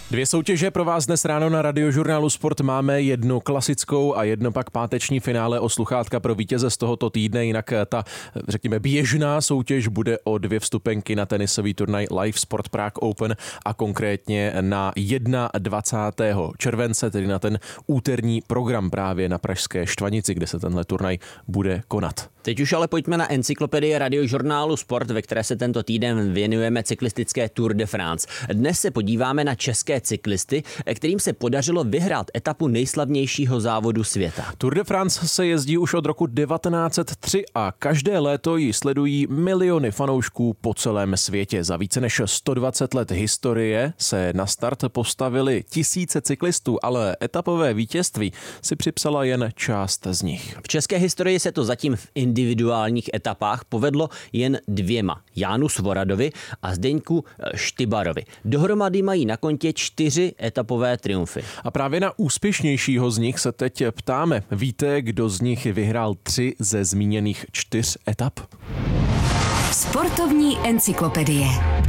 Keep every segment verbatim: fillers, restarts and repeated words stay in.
Dvě soutěže pro vás dnes ráno na Radiožurnálu Sport máme, jednu klasickou a jedno pak páteční finále o sluchátka pro vítěze z tohoto týdne, jinak ta, řekněme, běžná soutěž bude o dvě vstupenky na tenisový turnaj Live Sport Prague Open a konkrétně na dvacátého prvního července, tedy na ten úterní program právě na pražské Štvanici, kde se tenhle turnaj bude konat. Teď už ale pojďme na encyklopedii Radiožurnálu Sport, ve které se tento týden věnujeme cyklistické Tour de France. Dnes se podíváme na české cyklisty, kterým se podařilo vyhrát etapu nejslavnějšího závodu světa. Tour de France se jezdí už od roku devatenáct set tři a každé léto ji sledují miliony fanoušků po celém světě. Za více než sto dvacet let historie se na start postavili tisíce cyklistů, ale etapové vítězství si připsala jen část z nich. V české historii se to zatím v individuálních etapách povedlo jen dvěma, Jánu Svoradovi a Zdeňku Štybarovi. Dohromady mají na kontě čtyři etapové triumfy. A právě na úspěšnějšího z nich se teď ptáme. Víte, kdo z nich vyhrál tři ze zmíněných čtyř etap? Sportovní encyklopedie.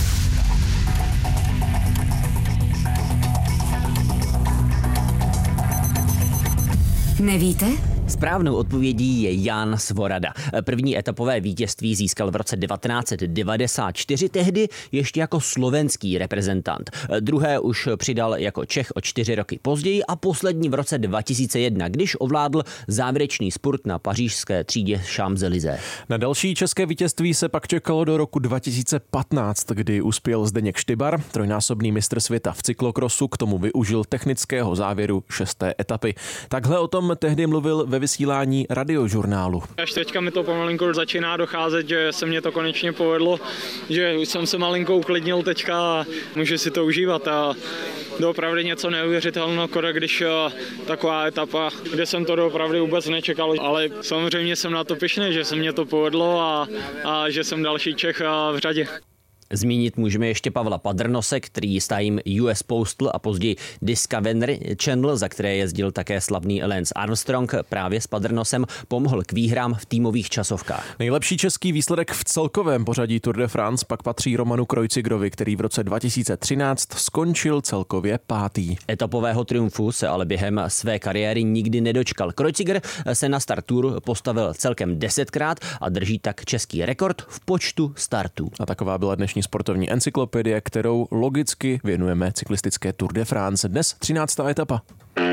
Nevíte? Správnou odpovědí je Jan Svorada. První etapové vítězství získal v roce devatenáct set devadesát čtyři, tehdy ještě jako slovenský reprezentant. Druhé už přidal jako Čech o čtyři roky později a poslední v roce dva tisíce jedna, když ovládl závěrečný spurt na pařížské třídě Champs-Élysées. Na další české vítězství se pak čekalo do roku dva tisíce patnáct, kdy uspěl Zdeněk Štybar, trojnásobný mistr světa v cyklokrosu, k tomu využil technického závěru šesté etapy. Takhle o tom tehdy mluvil ve vysílání Radiožurnálu. Až teďka mi to pomalinko začíná docházet, že se mě to konečně povedlo, že už jsem se malinko uklidnil teďka a můžu si to užívat a doopravdy něco neuvěřitelného, když taková etapa, kde jsem to doopravdy vůbec nečekal, ale samozřejmě jsem na to pyšný, že se mě to povedlo a, a že jsem další Čech v řadě. Zmínit můžeme ještě Pavla Padrnose, který stájím U S Postal a později Discovery Channel, za které jezdil také slavný Lance Armstrong, právě s Padrnosem pomohl k výhrám v týmových časovkách. Nejlepší český výsledek v celkovém pořadí Tour de France pak patří Romanu Kreuzigerovi, který v roce dva tisíce třináct skončil celkově pátý. Etapového triumfu se ale během své kariéry nikdy nedočkal. Kreuziger se na start Tour postavil celkem desetkrát a drží tak český rekord v počtu startů. A taková byla dnešní sportovní encyklopedie, kterou logicky věnujeme cyklistické Tour de France. Dnes třináctá etapa.